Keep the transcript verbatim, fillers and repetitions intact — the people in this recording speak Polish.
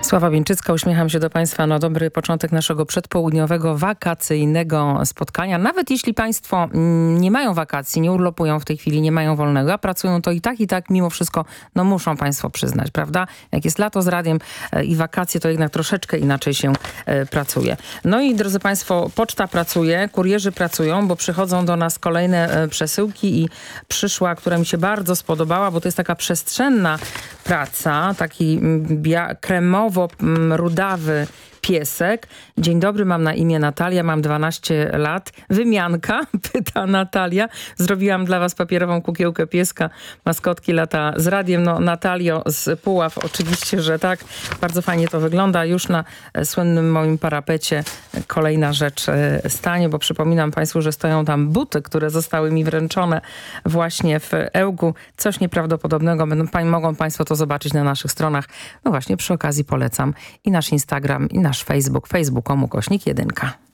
Sława Bieńczycka, uśmiecham się do Państwa na dobry początek naszego przedpołudniowego wakacyjnego spotkania. Nawet jeśli Państwo nie mają wakacji, nie urlopują w tej chwili, nie mają wolnego, a pracują, to i tak, i tak mimo wszystko no muszą Państwo przyznać, prawda? Jak jest lato z radiem i wakacje, to jednak troszeczkę inaczej się pracuje. No i drodzy Państwo, poczta pracuje, kurierzy pracują, bo przychodzą do nas kolejne przesyłki i przyszła, która mi się bardzo spodobała, bo to jest taka przestrzenna praca, taki bia- kremowo-rudawy piesek. Dzień dobry, mam na imię Natalia, mam dwanaście lat. Wymianka, pyta Natalia. Zrobiłam dla was papierową kukiełkę pieska, maskotki lata z radiem. No Natalio z Puław, oczywiście, że tak. Bardzo fajnie to wygląda. Już na słynnym moim parapecie kolejna rzecz stanie, bo przypominam Państwu, że stoją tam buty, które zostały mi wręczone właśnie w Ełku. Coś nieprawdopodobnego. Będą, mogą Państwo to zobaczyć na naszych stronach. No właśnie, przy okazji polecam i nasz Instagram, i nasz Facebook, facebook kropka com ukośnik jedynka.